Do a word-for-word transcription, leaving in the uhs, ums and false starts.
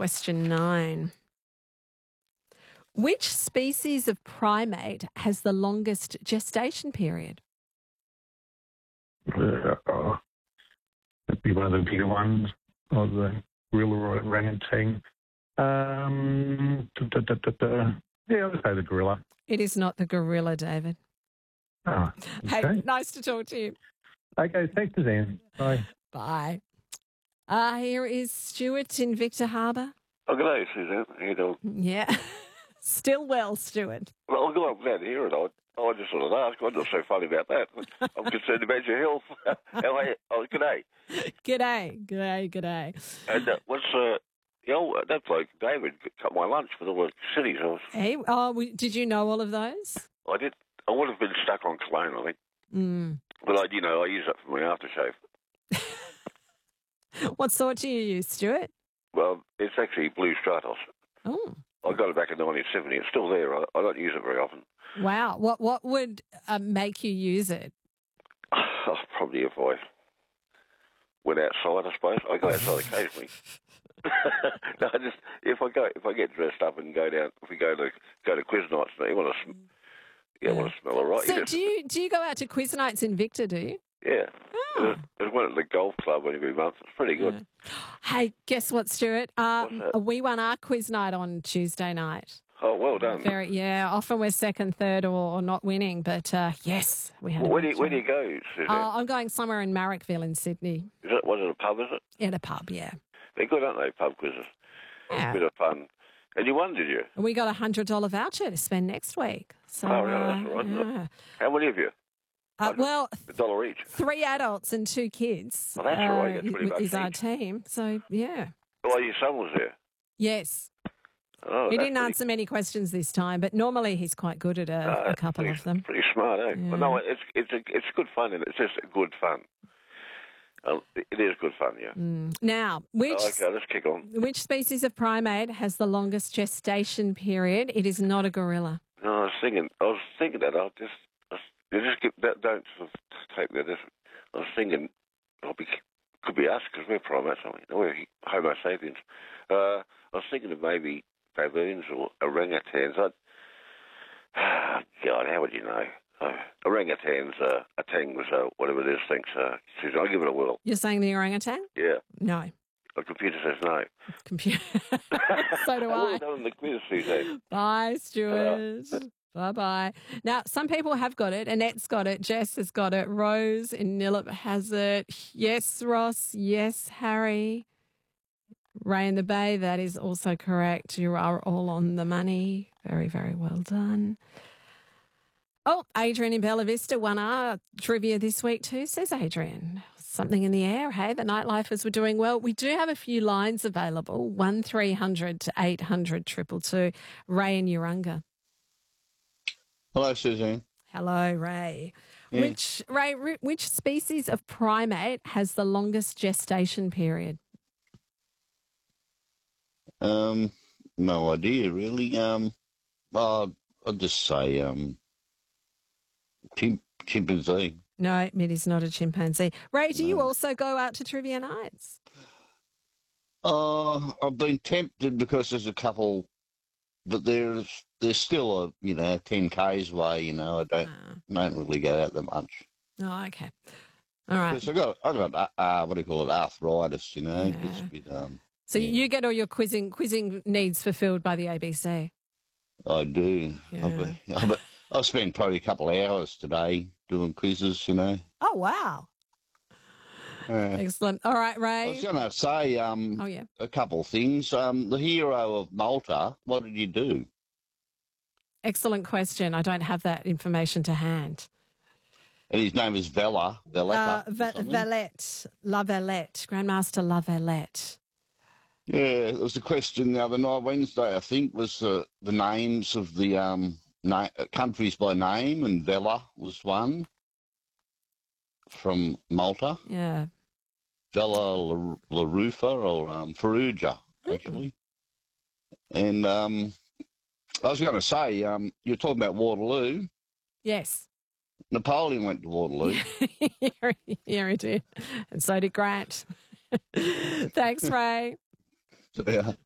question nine. Which species of primate has the longest gestation period? Uh, oh, that'd be one of the bigger ones, or the gorilla or orangutan. Um, da, da, da, da, da. Yeah, I'll say the gorilla. It is not the gorilla, David. Oh, okay. Hey, nice to talk to you. Okay, thanks, Suzanne. Bye. Bye. Uh, here is Stuart in Victor Harbour. Oh, good day, Suzanne. How you doing? Yeah. Still well, Stuart. Well, I'm glad to hear it. I, I just wanted to ask. I'm not so funny about that. I'm concerned about your health. How are you? Oh, good day. G'day. G'day, g'day. And uh, what's, uh, you know, that bloke, David, cut my lunch with all the cities. I was, Hey, oh, we, did you know all of those? I did. I would have been stuck on cologne, I think. Mm. But, I, you know, I use that for my aftershave. What sort do you use, Stuart? Well, it's actually Blue Stratos. Oh. I got it back in nineteen seventy. It's still there. I, I don't use it very often. Wow. What what would uh, make you use it? Oh, probably if I went outside, I suppose. I go outside occasionally. No, I just if I go if I get dressed up and go down, if we go to go to quiz nights, you want to, yeah, Yeah. want to smell all right. So You just- do you do you go out to quiz nights in Victor? Do you? yeah. Oh. There's, there's one at the golf club every month. It's pretty good. Hey, guess what, Stuart? Um, What's that? we won our quiz night on Tuesday night. Oh, well done. Very, yeah. Often we're second, third, or, or not winning, but uh, yes, we had. Well, a where do you, good where do show. you go, Suzanne? Uh, I'm going somewhere in Marrickville in Sydney. is it, was it a pub, is it? At a pub, yeah. They're good, aren't they, pub quizzes? Yeah. A bit of fun. And you won, did you? And we got a hundred dollar voucher to spend next week. So, Oh, yeah, that's uh, all right, isn't it? yeah. How many of you? Uh, well, A dollar each. three adults and two kids. Oh, that's all right, you get uh, twenty bucks is our each. team. So yeah, Oh, your son was there. yes. Oh, He that's didn't pretty- answer many questions this time, but normally he's quite good at a, Uh, a couple pretty, of them. Pretty smart, eh? Yeah. Well, no, it's it's a, it's good fun, and it's just good fun. Uh, it is good fun, yeah. Mm. Now, which Oh, okay, let's kick on. which species of primate has the longest gestation period? It is not a gorilla. No, I was thinking, I was thinking that I'll just, I was, you just get that. Don't sort of take that. Just, I was thinking, I'll be, could be us because we're primates, aren't we? We're Homo sapiens. Uh, I was thinking of maybe baboons or orangutans. I'd, God, how would you know? Uh, orangutans, uh, orangs, uh, whatever it is, thinks. Uh, Susan, I'll give it a whirl. You're saying the orangutan? Yeah. No. The computer says no. Computer. So do Well I. done on the quiz, Suzanne. Bye, Stuart. Bye bye. Now, some people have got it. Annette's got it. Jess has got it. Rose in Nillip has it. Yes, Ross. Yes, Harry. Ray in the Bay, that is also correct. You are all on the money. Very, very well done. Oh, Adrian in Bella Vista won our trivia this week too, says Adrian. Something in the air, hey? The nightlifers were doing well. We do have a few lines available, one three hundred to eight hundred two two two. Ray in Urunga. Hello, Suzanne. Hello, Ray. Yeah. Which Ray? ri- Which species of primate has the longest gestation period? Um, no idea, really. Um, uh, I'll just say um, chimp- chimpanzee. No, it is not a chimpanzee. Ray, do you No. also go out to trivia nights? Uh, I've been tempted because there's a couple, but there's there's still a you know ten k's away. You know, I don't Ah, don't really go out that much. oh, okay. All right. Because I got I got uh, uh, what do you call it, arthritis. You know, Yeah. it's a bit, um, So yeah. you get all your quizzing quizzing needs fulfilled by the A B C. I do. Yeah. I've, been- I've, I've spent probably a couple of hours today doing quizzes. You know. Oh, wow. Uh, Excellent. All right, I Ray. was going to say um, Oh, yeah. a couple of things. Um, the hero of Malta, what did you do? Excellent question. I don't have that information to hand. And his name is Vela. Valletta Uh, or Va- something. Valette, La Valette, Grandmaster La Valette. Yeah, there was a question the other night, Wednesday, I think, was uh, the names of the um, na- countries by name, and Vela was one from Malta. Yeah. Vela La, La Rufa or um, Faruja, actually. And um, I was going to say, um, you're talking about Waterloo. Yes. Napoleon went to Waterloo. yeah, yeah, he did. And so did Grant. Thanks, Ray. Yeah.